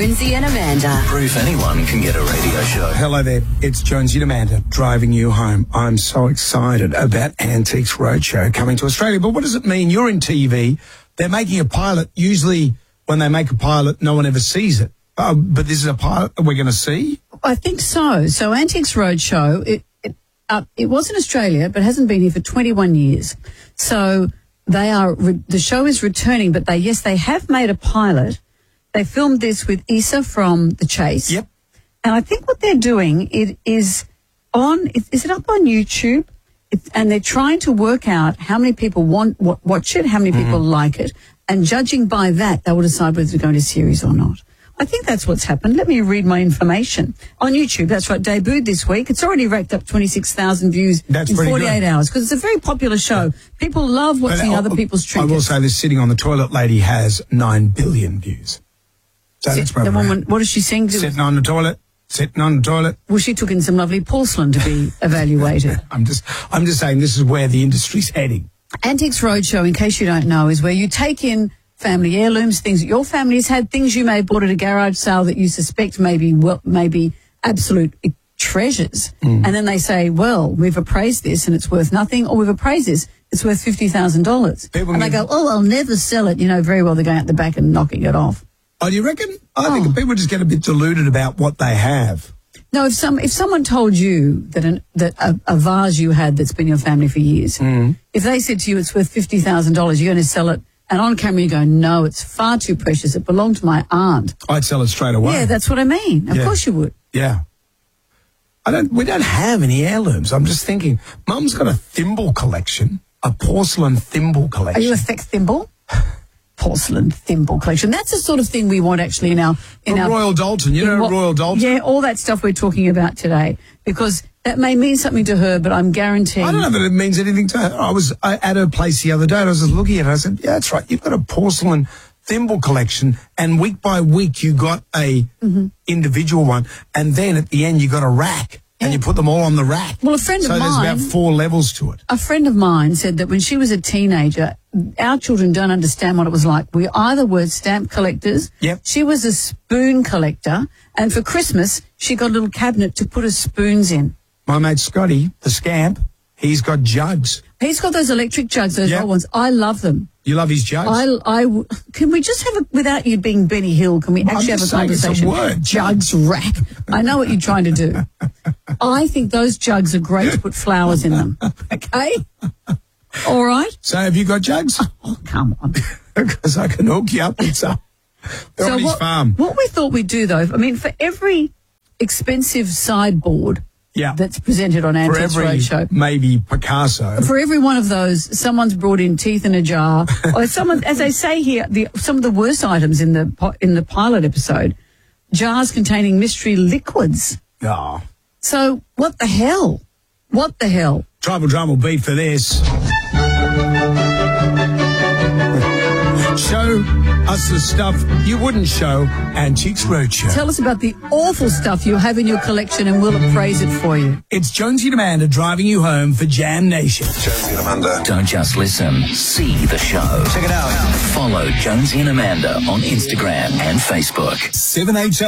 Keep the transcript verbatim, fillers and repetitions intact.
Jonesy and Amanda. Proof anyone can get a radio show. Hello there, it's Jonesy and Amanda driving you home. I'm so excited about Antiques Roadshow coming to Australia. But what does it mean? You're in T V. They're making a pilot. Usually when they make a pilot, no one ever sees it. Uh, but this is a pilot that we're going to see? I think so. So Antiques Roadshow, it, it, uh, it was in Australia, but hasn't been here for twenty-one years. So they are, re- the show is returning, but they, yes, they have made a pilot. They filmed this with Issa from The Chase. Yep. And I think what they're doing, it is on, is, is it up on YouTube? It's, and they're trying to work out how many people want w- watch it, how many people mm-hmm. like it, and judging by that, they will decide whether to go into series or not. I think that's what's happened. Let me read my information. On YouTube, that's right, debuted this week. It's already racked up twenty-six thousand views that's in forty-eight good. hours because it's a very popular show. Yeah. People love watching but, other uh, people's trinkets. I will say this sitting on the toilet lady has nine billion views. So Sit, that's probably the woman, what does she sing? Sitting on the toilet, sitting on the toilet. Well, she took in some lovely porcelain to be evaluated. I'm just, I'm just saying this is where the industry's heading. Antiques Roadshow, in case you don't know, is where you take in family heirlooms, things that your family has had, things you may have bought at a garage sale that you suspect may be, well, maybe absolute treasures. Mm. And then they say, well, we've appraised this and it's worth nothing, or we've appraised this, it's worth fifty thousand dollars. And they go, oh, I'll never sell it. You know very well they're going out the back and knocking it off. Oh, do you reckon? I oh. think people just get a bit deluded about what they have. No, if some if someone told you that an, that a, a vase you had that's been your family for years, mm. if they said to you it's worth fifty thousand dollars, you're going to sell it, and on camera you go, no, it's far too precious. It belonged to my aunt. I'd sell it straight away. Yeah, that's what I mean. Of yeah. course you would. Yeah. I don't. We don't have any heirlooms. I'm just thinking. Mum's got a thimble collection, a porcelain thimble collection. Are you a thick thimble? Porcelain thimble collection. That's the sort of thing we want actually in our... in our Royal Dalton, you know what, Royal Dalton? Yeah, all that stuff we're talking about today, because that may mean something to her, but I'm guaranteeing... I don't know that it means anything to her. I was I, at her place the other day, and I was just looking at her, I said, yeah, that's right, you've got a porcelain thimble collection, and week by week you got a mm-hmm. individual one, and then at the end you got a rack. And you put them all on the rack. Well, a friend so of mine... So there's about four levels to it. A friend of mine said that when she was a teenager, our children don't understand what it was like. We either were stamp collectors. Yep. She was a spoon collector. And for Christmas, she got a little cabinet to put her spoons in. My mate Scotty, the scamp, he's got jugs. He's got those electric jugs, those yep. old ones. I love them. You love his jugs? I, I, can we just have a, without you being Benny Hill, can we actually have a conversation? It's a word. Jugs rack. I know what you're trying to do. I think those jugs are great to put flowers in them. Okay? All right? So have you got jugs? Oh, come on. Because I can hook you up with some. They're so on his what, farm. What we thought we'd do, though, I mean, for every expensive sideboard yeah. that's presented on Antiques Roadshow. Maybe Picasso. For every one of those, someone's brought in teeth in a jar. Or someone, as they say here, the, some of the worst items in the in the pilot episode, jars containing mystery liquids. Oh. So what the hell? What the hell? Tribal Drum will beat for this. Show us the stuff you wouldn't show. Antiques Roadshow. Tell us about the awful stuff you have in your collection and we'll appraise it for you. It's Jonesy and Amanda driving you home for Jam Nation. Jonesy and Amanda. Don't just listen, see the show. Check it out. Follow Jonesy and Amanda on Instagram and Facebook. seven H